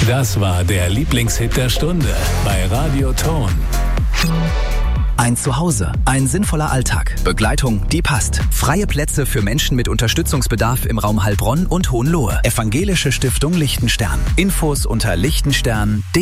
Das war der Lieblingshit der Stunde bei Radio Ton. Ein Zuhause, ein sinnvoller Alltag, Begleitung, die passt. Freie Plätze für Menschen mit Unterstützungsbedarf im Raum Heilbronn und Hohenlohe. Evangelische Stiftung Lichtenstern. Infos unter lichtenstern.de